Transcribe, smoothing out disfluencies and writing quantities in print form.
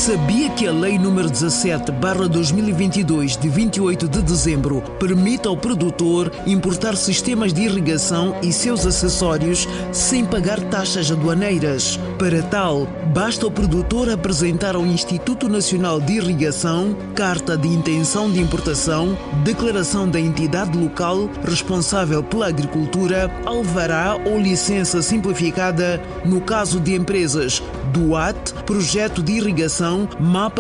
Sabia que a Lei nº 17/2022, de 28 de dezembro, permite ao produtor importar sistemas de irrigação e seus acessórios sem pagar taxas aduaneiras? Para tal, basta o produtor apresentar ao Instituto Nacional de Irrigação carta de intenção de importação, declaração da entidade local responsável pela agricultura, alvará ou licença simplificada no caso de empresas do AT, Projeto de Irrigação, Mapa